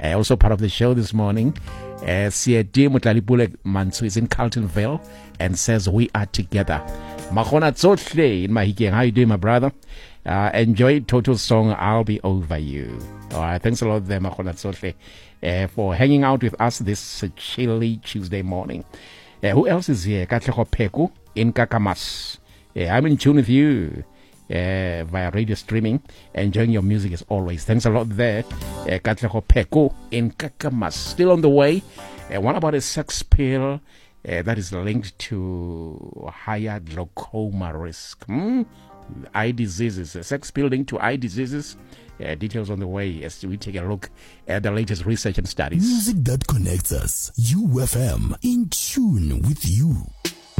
Also part of the show this morning. Siete Mutlalipule Mansu is in Carltonville and says we are together. Mahona Tsotle in Mahikeng. How you doing, my brother? Enjoy Toto's song I'll Be Over You. All right, thanks a lot there, Mahona Tsotle, for hanging out with us this chilly Tuesday morning. Who else is here? Katlego Peku in Kakamas. I'm in tune with you via radio streaming, enjoying your music as always. Thanks a lot there, Katlego Peku in Kakamas. Still on the way. What about a sex pill that is linked to higher glaucoma risk? Eye diseases, a sex pill linked to eye diseases. Details on the way as we take a look at the latest research and studies. Music that connects us. UFM, in tune with you.